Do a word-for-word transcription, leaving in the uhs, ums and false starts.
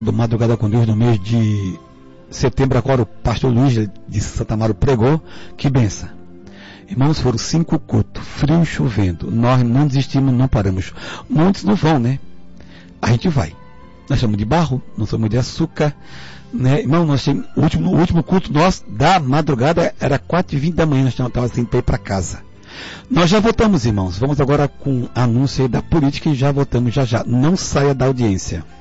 do Madrugada com Deus no mês de setembro, agora o pastor Luiz de Santa Amaro pregou, que benção. Irmãos, foram cinco cultos, frio e chovendo, nós não desistimos, não paramos. Muitos não vão, né? A gente vai. Nós somos de barro, não somos de açúcar, né? Irmão, nós tínhamos, o último, o último culto nosso da madrugada era quatro e vinte da manhã, nós estávamos assim para ir para casa. Nós já votamos, irmãos, vamos agora com anúncio aí da política e já votamos já já. Não saia da audiência.